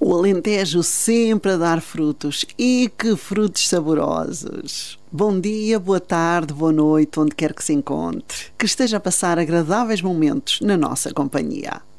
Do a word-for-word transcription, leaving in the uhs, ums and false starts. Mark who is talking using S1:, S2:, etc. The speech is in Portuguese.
S1: O Alentejo sempre a dar frutos, e que frutos saborosos! Bom dia, boa tarde, boa noite, onde quer que se encontre. Que esteja a passar agradáveis momentos na nossa companhia.